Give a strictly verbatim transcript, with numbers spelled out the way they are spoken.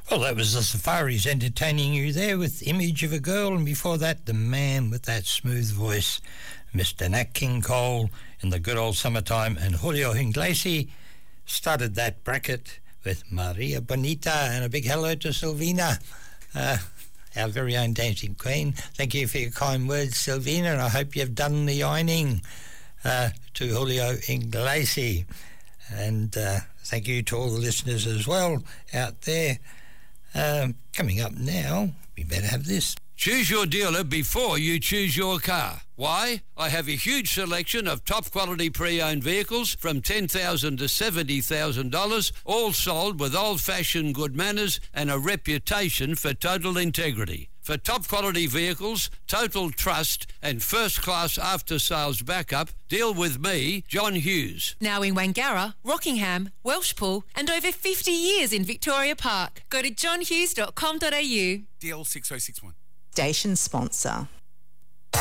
Well, that was the Safaris entertaining you there with Image of a Girl, and before that, the man with that smooth voice, Mister Nat King Cole, in the good old summertime, and Julio Iglesias started that bracket with Maria Bonita, and a big hello to Silvina, uh, our very own dancing queen. Thank you for your kind words, Silvina, and I hope you've done the ironing uh, to Julio Iglesias. And uh, thank you to all the listeners as well out there. Um, coming up now, we better have this. Choose your dealer before you choose your car. Why? I have a huge selection of top quality pre-owned vehicles from ten thousand dollars to seventy thousand dollars, all sold with old-fashioned good manners and a reputation for total integrity. For top quality vehicles, total trust and first-class after-sales backup, deal with me, John Hughes. Now in Wangara, Rockingham, Welshpool and over fifty years in Victoria Park. Go to john hughes dot com dot a u. D L six oh six one. Station sponsor.